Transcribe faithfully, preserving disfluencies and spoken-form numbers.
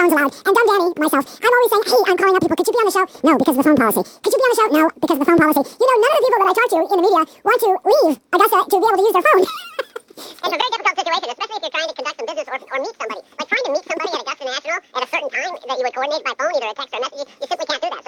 phones allowed. And dumb Danny, myself, I'm always saying, hey, I'm calling up people. Could you be on the show? No, because of the phone policy. Could you be on the show? No, because of the phone policy. You know, none of the people that I talk to in the media want to leave Augusta to be able to use their phone. It's a very difficult situation, especially if you're trying to conduct some business or, or meet somebody. Like trying to meet somebody at Augusta National at a certain time that you would coordinate by phone, either a text or a message, you simply can't do that.